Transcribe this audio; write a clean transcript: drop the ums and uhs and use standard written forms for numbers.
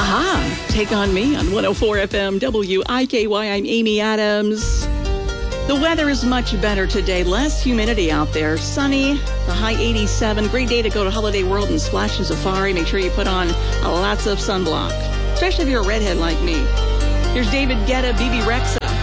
Aha! Take on Me on 104 FM WIKY. I'm Amy Adams. The weather is much better today. Less humidity out there. Sunny, the high 87. Great day to go to Holiday World and Splash and Safari. Make sure you put on lots of sunblock, especially if you're a redhead like me. Here's David Guetta, BB Rexa.